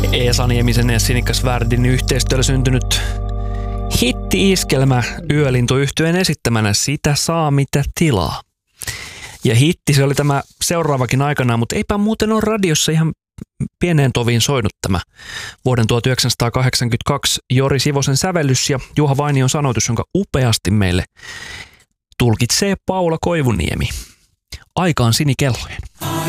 Esa Niemisen ja Sinikas Värdin yhteistyöllä syntynyt hitti-iskelmä Yölintu-yhtyeen esittämänä Sitä saa mitä tilaa. Ja hitti se oli tämä seuraavakin aikanaan, mutta eipä muuten ole radiossa ihan pieneen toviin soinut tämä vuoden 1982 Jori Sivosen sävellys ja Juha Vainion sanoitus, jonka upeasti meille tulkitsee Paula Koivuniemi. Aikaan sinikellojen.